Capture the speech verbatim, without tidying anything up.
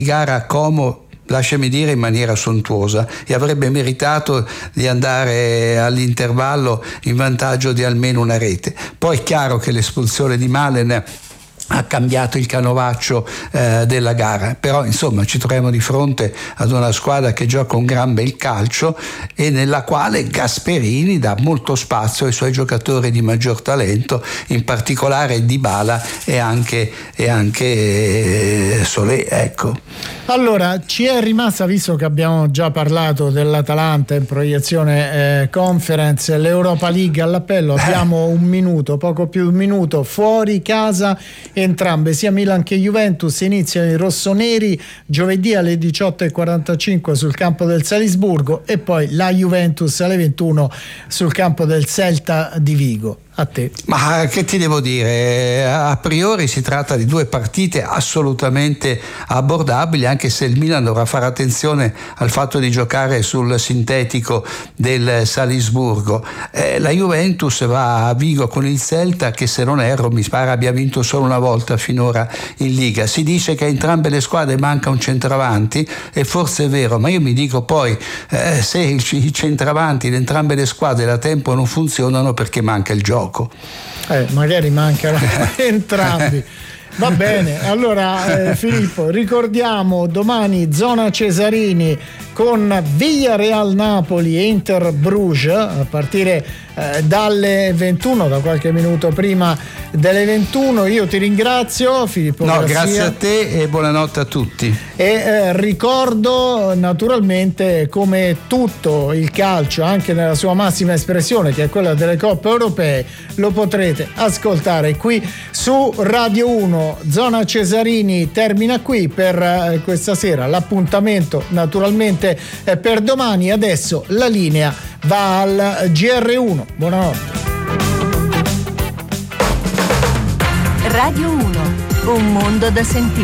gara a Como, lasciami dire, in maniera sontuosa, e avrebbe meritato di andare all'intervallo in vantaggio di almeno una rete. Poi è chiaro che l'espulsione di Malen ha cambiato il canovaccio eh, della gara, però insomma ci troviamo di fronte ad una squadra che gioca un gran bel calcio e nella quale Gasperini dà molto spazio ai suoi giocatori di maggior talento, in particolare Dybala e anche, e anche eh, Solé, ecco. Allora, ci è rimasta, visto che abbiamo già parlato dell'Atalanta in proiezione eh, Conference, l'Europa League all'appello, abbiamo un minuto, poco più di un minuto, fuori casa entrambe, sia Milan che Juventus, iniziano i rossoneri giovedì alle diciotto e quarantacinque sul campo del Salisburgo e poi la Juventus alle ventuno sul campo del Celta di Vigo. A te. Ma che ti devo dire? A priori si tratta di due partite assolutamente abbordabili, anche se il Milan dovrà fare attenzione al fatto di giocare sul sintetico del Salisburgo. Eh, la Juventus va a Vigo con il Celta, che se non erro mi pare abbia vinto solo una volta finora in Liga. Si dice che a entrambe le squadre manca un centravanti e forse è vero, ma io mi dico poi eh, se i centravanti di entrambe le squadre da tempo non funzionano, perché manca il gioco. Eh, magari mancano entrambi. Va bene, allora eh, Filippo, ricordiamo domani zona Cesarini con Villarreal Napoli e Inter Bruges a partire eh, dalle ventuno, da qualche minuto prima delle ventuno. Io ti ringrazio, Filippo. No, Grassia. Grazie a te e buonanotte a tutti. E eh, ricordo naturalmente come tutto il calcio, anche nella sua massima espressione, che è quella delle coppe europee, lo potrete ascoltare qui su Radio uno. Zona Cesarini termina qui per eh, questa sera. L'appuntamento naturalmente è per domani. Adesso la linea va al G R uno. Buonanotte. Radio uno, un mondo da sentire.